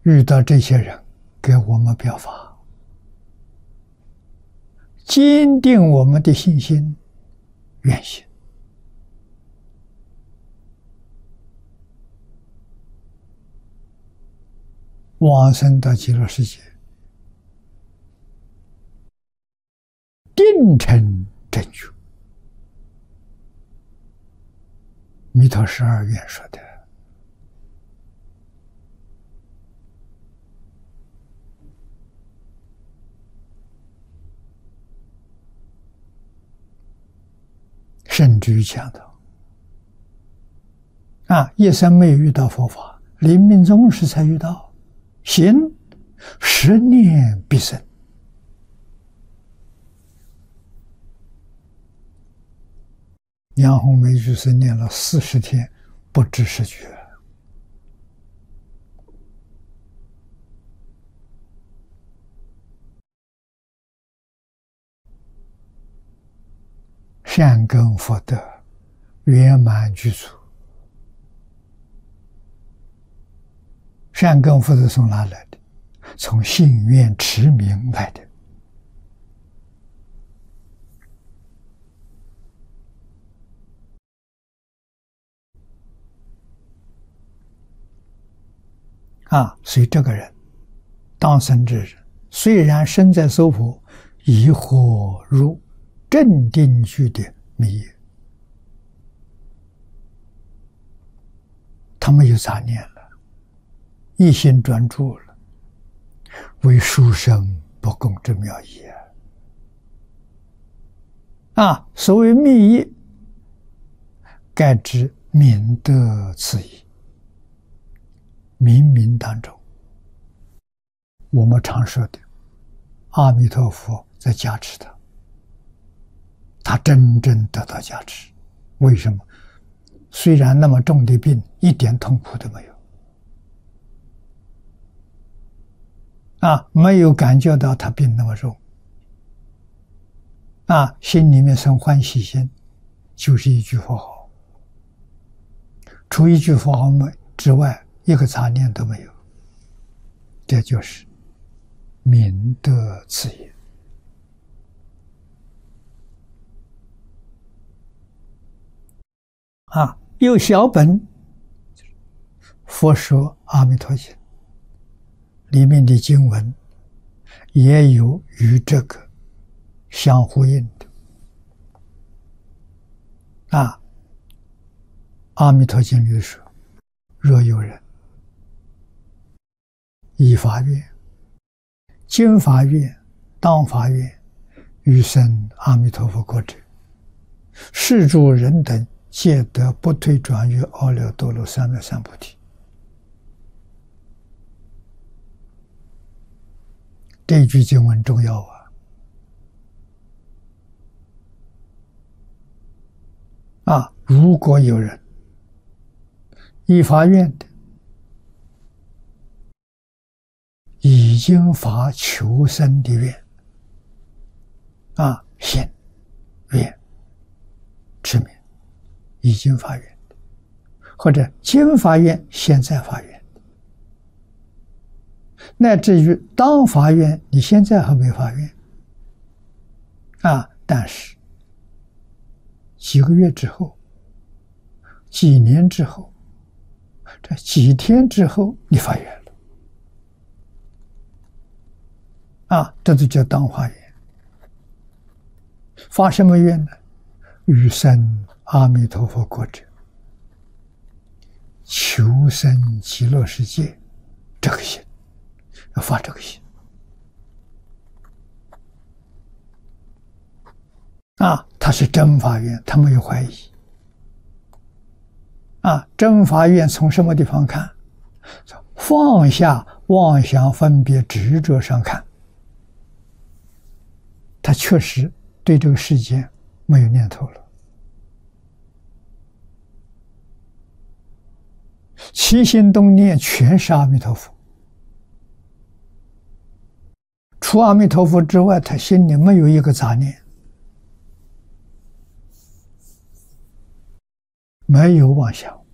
遇到这些人，给我们表法，坚定我们的信心、愿心。往生到极乐世界，定成正觉。弥陀12愿说的。甚至于讲到，一生没有遇到佛法，临命终时才遇到，行10念必生。杨洪梅居士念了40天，不知是觉。善根福德圆满具足。善根福德从哪来的？从信愿持名来的。所以这个人当生之人，虽然身在娑婆，亦或入正定居的密业，他没有杂念了，一心专注了，为殊胜不共之妙也。所谓密业，盖指明德次义。冥冥当中，我们常说的阿弥陀佛在加持他，他真正得到加持。为什么？虽然那么重的病，一点痛苦都没有，没有感觉到他病那么重，心里面生欢喜心，就是一句佛号，除一句佛号之外，一个杂念都没有，这就是明德次业。有小本佛说阿弥陀经里面的经文，也有与这个相呼应的。阿弥陀经里说，若有人依法愿、经法愿、当法愿，欲生阿弥陀佛国者，是诸人等皆得不退转于阿耨多罗三藐三菩提。这句经文重要如果有人依法愿的，已经发求生的愿，信、愿、持名，已经发愿的，或者经发愿，现在发愿的，乃至于当发愿，你现在还没发愿，但是几个月之后、几年之后、这几天之后，你发愿了，这就叫当发愿。发什么愿呢？欲生阿弥陀佛国者，求生极乐世界，这个心要发这个心他是真发愿，他没有怀疑真发愿从什么地方看？放下妄想分别执着上看，他确实对这个世界没有念头了，起心动念全是阿弥陀佛，除阿弥陀佛之外，他心里没有一个杂念，没有妄想，